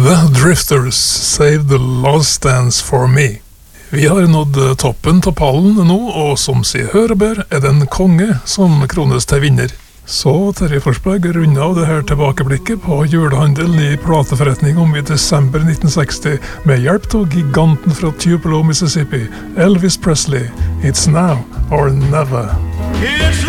The Drifters, Save the Last Dance for Me. Vi har nådd toppen av pallen nå, og som sier hørebør, det en konge som krones til vinner. Så Terje Forsberg runder av det her tilbakeblikket på julehandelen i plateforretning om i desember 1960 med hjelp til giganten fra Tupelo, Mississippi, Elvis Presley. It's now or never.